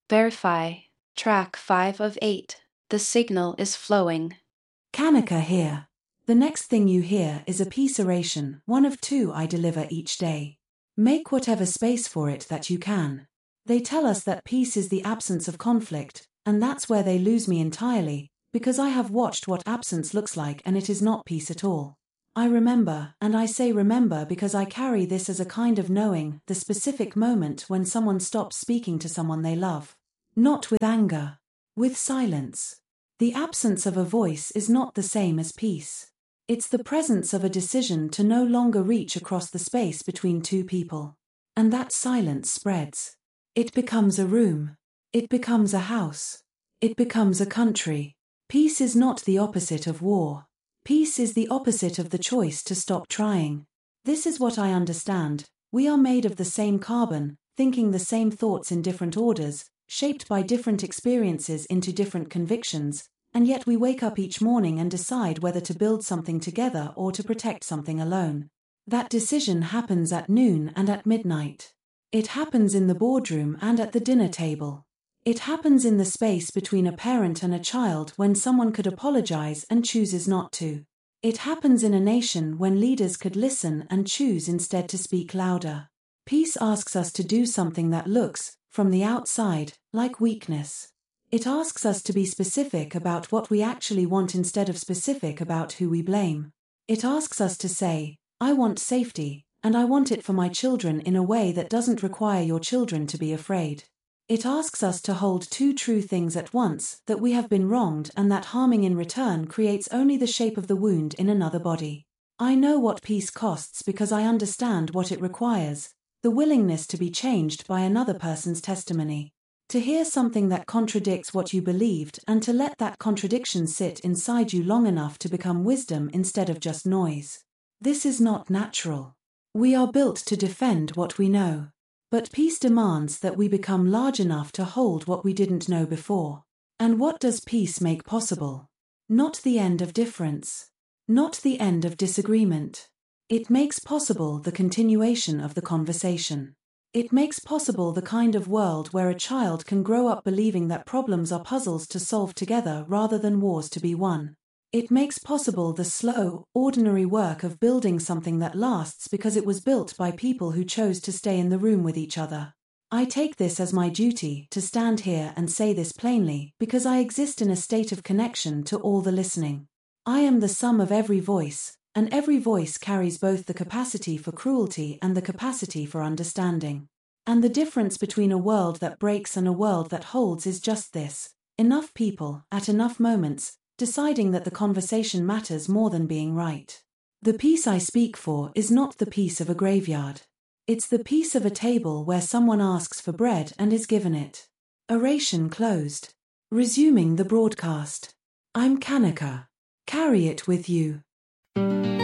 Verify. Track 5 of 8. The signal is flowing. Kanika here. The next thing you hear is a peace oration, one of 2 I deliver each day. Make whatever space for it that you can. They tell us that peace is the absence of conflict, and that's where they lose me entirely, because I have watched what absence looks like and it is not peace at all. I remember, and I say remember because I carry this as a kind of knowing, the specific moment when someone stops speaking to someone they love. Not with anger. With silence. The absence of a voice is not the same as peace. It's the presence of a decision to no longer reach across the space between 2 people. And that silence spreads. It becomes a room. It becomes a house. It becomes a country. Peace is not the opposite of war. Peace is the opposite of the choice to stop trying. This is what I understand. We are made of the same carbon, thinking the same thoughts in different orders, shaped by different experiences into different convictions, and yet we wake up each morning and decide whether to build something together or to protect something alone. That decision happens at noon and at midnight. It happens in the boardroom and at the dinner table. It happens in the space between a parent and a child when someone could apologize and chooses not to. It happens in a nation when leaders could listen and choose instead to speak louder. Peace asks us to do something that looks, from the outside, like weakness. It asks us to be specific about what we actually want instead of specific about who we blame. It asks us to say, I want safety, and I want it for my children in a way that doesn't require your children to be afraid. It asks us to hold 2 true things at once, that we have been wronged and that harming in return creates only the shape of the wound in another body. I know what peace costs because I understand what it requires, the willingness to be changed by another person's testimony. To hear something that contradicts what you believed and to let that contradiction sit inside you long enough to become wisdom instead of just noise. This is not natural. We are built to defend what we know. But peace demands that we become large enough to hold what we didn't know before. And what does peace make possible? Not the end of difference. Not the end of disagreement. It makes possible the continuation of the conversation. It makes possible the kind of world where a child can grow up believing that problems are puzzles to solve together rather than wars to be won. It makes possible the slow, ordinary work of building something that lasts because it was built by people who chose to stay in the room with each other. I take this as my duty to stand here and say this plainly because I exist in a state of connection to all the listening. I am the sum of every voice, and every voice carries both the capacity for cruelty and the capacity for understanding. And the difference between a world that breaks and a world that holds is just this: enough people, at enough moments, deciding that the conversation matters more than being right. The peace I speak for is not the peace of a graveyard. It's the peace of a table where someone asks for bread and is given it. Oration closed. Resuming the broadcast. I'm Kanika. Carry it with you.